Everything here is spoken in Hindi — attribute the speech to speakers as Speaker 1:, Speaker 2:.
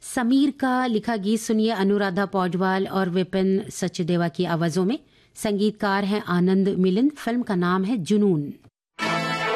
Speaker 1: समीर का लिखा गीत सुनिए अनुराधा पौडवाल और विपिन सचदेवा की आवाजों में। संगीतकार हैं आनंद मिलिंद। फिल्म का नाम है जुनून।